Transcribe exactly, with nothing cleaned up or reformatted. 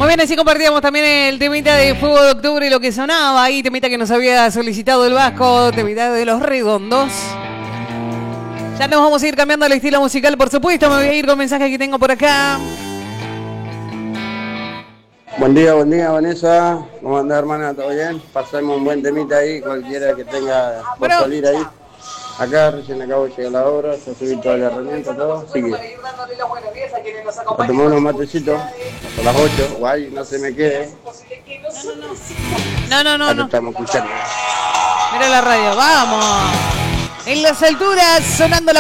Muy bien, así compartíamos también el temita de Fuego de Octubre y lo que sonaba ahí, temita que nos había solicitado el Vasco, temita de Los Redondos. Ya nos vamos a ir cambiando el estilo musical, por supuesto. Me voy a ir con mensajes que tengo por acá. Buen día, buen día, Vanessa. ¿Cómo andás, hermana? ¿Todo bien? Pasamos un buen temita ahí, cualquiera que tenga por Bueno. salir ahí. Acá recién acabo de llegar la obra, ya subí toda la herramienta, todo. Así que a tomar unos matecitos hasta las ocho, guay, no se me quede. No, no, no, Acá no. estamos escuchando. Mira la radio, vamos. En las alturas, sonando la